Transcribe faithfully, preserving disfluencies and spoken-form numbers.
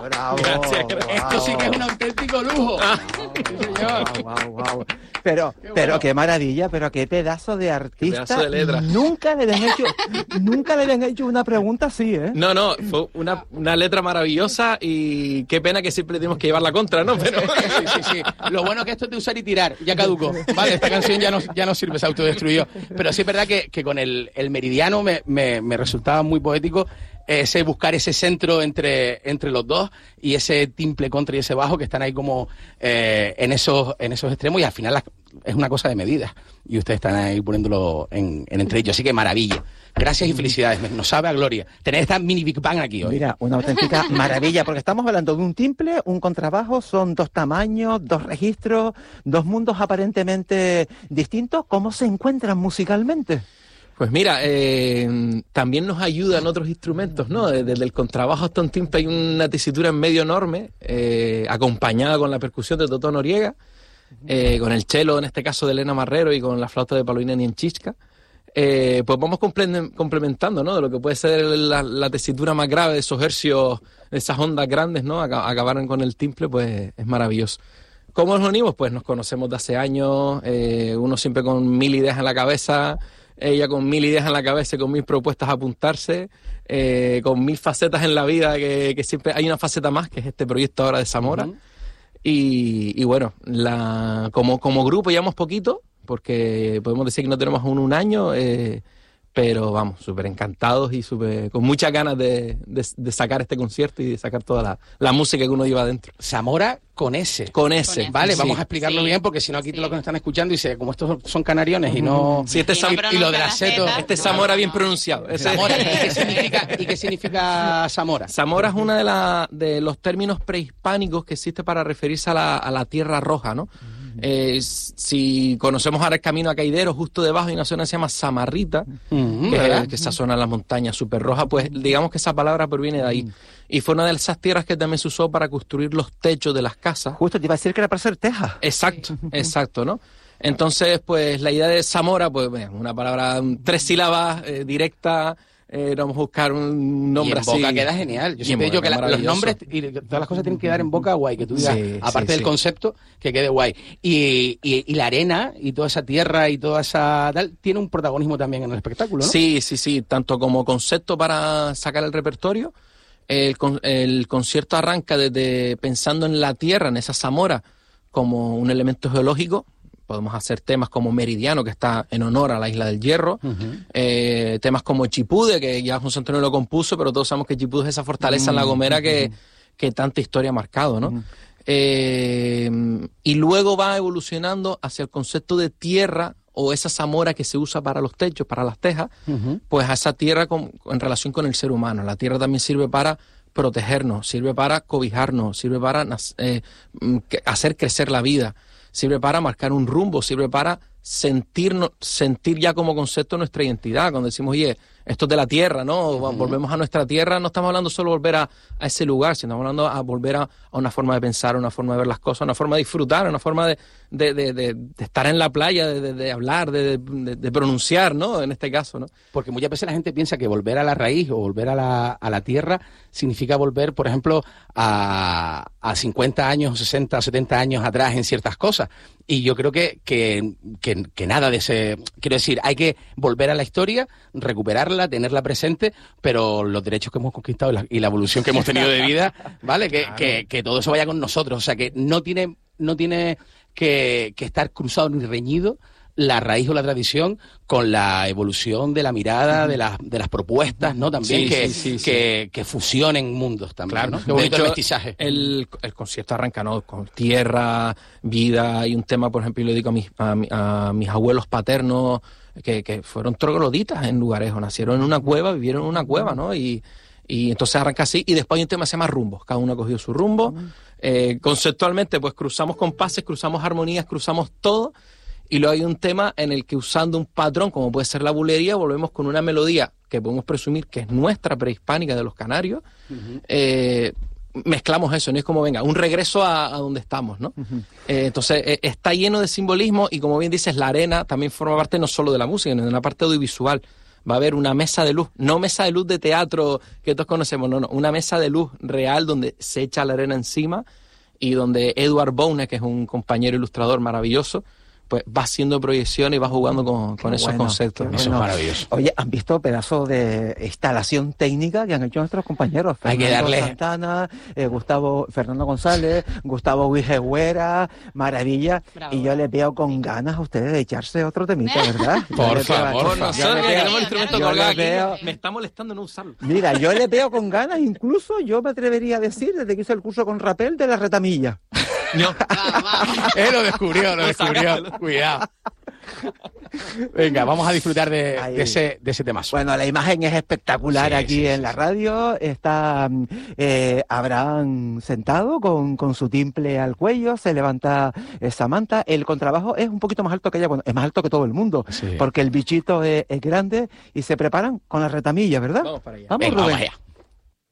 bravo. Gracias, wow. Esto sí que es un auténtico lujo. Ah. Sí, señor. Wow, wow, wow. Pero, qué pero bueno. Qué maravilla, pero qué pedazo de artista. Qué pedazo de letra. Nunca le habían hecho, nunca le habían hecho una pregunta así, ¿eh? No, no, fue una, una letra maravillosa y qué pena que siempre tenemos que llevar la contra, ¿no? Pero... Sí, sí, sí. Lo bueno es que esto es de usar y tirar, ya caducó. Vale, esta canción ya no, ya no sirve, se autodestruyó. Pero sí es verdad que, que con el, el Meridiano me, me, me resultaba muy poético ese buscar ese centro entre, entre los dos y ese timple contra y ese bajo que están ahí como eh, en esos en esos extremos y al final la, es una cosa de medidas y ustedes están ahí poniéndolo en, en entre ellos, así que maravilla. Gracias y felicidades, nos sabe a gloria tener esta mini Big Bang aquí hoy. Mira, una auténtica maravilla, porque estamos hablando de un timple, un contrabajo, son dos tamaños, dos registros, dos mundos aparentemente distintos. ¿Cómo se encuentran musicalmente? Pues mira, eh, también nos ayudan otros instrumentos, ¿no? Desde el contrabajo hasta un timple hay una tesitura en medio enorme, eh, acompañada con la percusión de Totó Noriega, eh, con el cello, en este caso de Elena Marrero, y con la flauta de Paulina Nienchichka. Eh, pues vamos complementando, ¿no? De lo que puede ser la, la tesitura más grave de esos hercios, de esas ondas grandes, ¿no? Acabar con el timple, pues es maravilloso. ¿Cómo nos unimos? Pues nos conocemos de hace años, eh, uno siempre con mil ideas en la cabeza, ella con mil ideas en la cabeza y con mil propuestas a apuntarse, eh, con mil facetas en la vida, que, que siempre hay una faceta más, que es este proyecto ahora de Zamora. Uh-huh. y, y bueno, la, como, como grupo llevamos poquito, porque podemos decir que no tenemos aún un año, eh, pero vamos, súper encantados y super, con muchas ganas de, de, de sacar este concierto y de sacar toda la, la música que uno lleva adentro. Zamora con S. Con S. Con S. Vale, sí. Vamos a explicarlo sí. bien, porque si no aquí sí. Los que nos están escuchando dicen, como estos son canariones y no... Sí, este y, Sam... y lo del aceto. Este es Zamora bien pronunciado. Ese... Zamora, ¿y qué significa, ¿y qué significa Zamora? Zamora es uno de, la, de los términos prehispánicos que existe para referirse a la, a la Tierra Roja, ¿no? Eh, si conocemos ahora el camino a Caidero, justo debajo hay una zona que se llama Samarrita, uh-huh, que, es, que esa zona en la montaña súper roja, pues digamos que esa palabra proviene de ahí. Uh-huh. Y fue una de esas tierras que también se usó para construir los techos de las casas. Justo te iba a decir que era para hacer tejas. Exacto, exacto, ¿no? Entonces, pues la idea de Zamora, pues una palabra, tres sílabas, eh, directa. Eh, vamos a buscar un nombre así. Y en boca así. Queda genial. Yo siempre digo que la, los nombres y todas las cosas tienen que quedar en boca guay, que tú digas, sí, aparte sí, del sí. concepto, que quede guay. Y, y, y la arena y toda esa tierra y toda esa tal, tiene un protagonismo también en el espectáculo, ¿no? Sí, sí, sí, tanto como concepto para sacar el repertorio. El, el concierto arranca desde pensando en la tierra, en esa Zamora, como un elemento geológico. Podemos hacer temas como Meridiano, que está en honor a la Isla del Hierro, uh-huh. eh, temas como Chipude, que ya José Antonio lo compuso, pero todos sabemos que Chipude es esa fortaleza uh-huh. en La Gomera que, que tanta historia ha marcado, ¿no? Uh-huh. Eh, y luego va evolucionando hacia el concepto de tierra, o esa Zamora que se usa para los techos, para las tejas, uh-huh. pues a esa tierra con, en relación con el ser humano. La tierra también sirve para protegernos, sirve para cobijarnos, sirve para eh, hacer crecer la vida, sirve para marcar un rumbo, sirve para sentirnos, sentir ya como concepto nuestra identidad. Cuando decimos, oye, esto es de la tierra, ¿no? Uh-huh. Volvemos a nuestra tierra, no estamos hablando solo de volver a, a ese lugar, sino estamos hablando a volver a, a una forma de pensar, a una forma de ver las cosas, a una forma de disfrutar, a una forma de, de, de, de, de estar en la playa, de, de, de hablar, de, de, de pronunciar, ¿no? En este caso, ¿no? Porque muchas veces la gente piensa que volver a la raíz o volver a la, a la tierra significa volver, por ejemplo, a, a cincuenta años, sesenta, setenta años atrás en ciertas cosas. Y yo creo que, que, que, que nada de ese... Quiero decir, hay que volver a la historia, recuperarla, tenerla presente, pero los derechos que hemos conquistado y la, y la evolución que hemos tenido de vida, ¿vale? Que, claro. que, que todo eso vaya con nosotros. O sea, que no tiene, no tiene que, que estar cruzado ni reñido la raíz o la tradición con la evolución de la mirada, de las de las propuestas, ¿no? También sí, que, sí, sí, que, sí. que fusionen mundos también, claro, ¿no? Qué bonito el mestizaje. El, el concierto arranca, ¿no? Con tierra, vida, y un tema, por ejemplo, yo le dedico a mis, a, a mis abuelos paternos, que, que fueron trogloditas en Lugarejo, nacieron en una cueva, vivieron en una cueva, ¿no? Y, y entonces arranca así, y después hay un tema que se llama rumbos, cada uno ha cogido su rumbo. Uh-huh. Eh, conceptualmente, pues cruzamos compases, cruzamos armonías, cruzamos todo. Y luego hay un tema en el que, usando un patrón como puede ser la bulería, volvemos con una melodía que podemos presumir que es nuestra, prehispánica, de los canarios. Uh-huh. Eh, mezclamos eso, no es como, venga, un regreso a, a donde estamos, ¿no? Uh-huh. Eh, entonces, eh, está lleno de simbolismo y, como bien dices, la arena también forma parte no solo de la música, sino de una parte audiovisual. va a haber una mesa de luz, no mesa de luz de teatro que todos conocemos, no, no, una mesa de luz real donde se echa la arena encima y donde Edward Boune, que es un compañero ilustrador maravilloso, pues va haciendo proyecciones y va jugando con, con esos bueno, conceptos. bueno. Eso es maravilloso. Oye, ¿han visto pedazos de instalación técnica que han hecho nuestros compañeros? Hay que Fernando darle- Santana, eh, Gustavo, Fernando González, Gustavo Guijeguera, maravilla. Bravo. Y yo les veo con ganas a ustedes de echarse otro temita, ¿verdad? Por Yo les veo favor, aquí- Por yo nosotros, le que veo- tenemos el instrumento yo colgado le aquí, veo- me está molestando no usarlo. Mira, yo le veo con ganas, incluso yo me atrevería a decir, desde que hice el curso con Rapel, de la retamilla. No. Vamos, vamos. Él lo descubrió, lo descubrió. Sácalo. Cuidado. Venga, vamos a disfrutar de, Ahí. de ese, de ese temazo. Bueno, la imagen es espectacular Sí, aquí sí, en sí, la sí. radio. Está mm, eh, Abraham sentado con, con su timple al cuello, se levanta eh, Samantha. El contrabajo es un poquito más alto que ella, bueno, es más alto que todo el mundo, Sí. porque el bichito es, es grande y se preparan con la retamilla, ¿verdad? Vamos para allá. Vamos, Venga, Rubén. vamos allá.